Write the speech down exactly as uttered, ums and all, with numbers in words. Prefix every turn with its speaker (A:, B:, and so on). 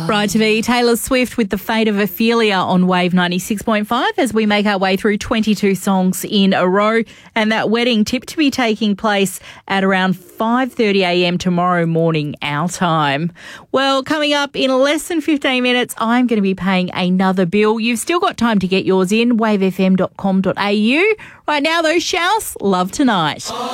A: Right to be Taylor Swift with The Fate of Ophelia on Wave ninety-six point five as we make our way through twenty-two songs in a row. And that wedding tip to be taking place at around five thirty a.m. tomorrow morning, our time. Well, coming up in less than fifteen minutes, I'm going to be paying another bill. You've still got time to get yours in, wave f m dot com dot a u. Right now, though, Shouse, Love Tonight.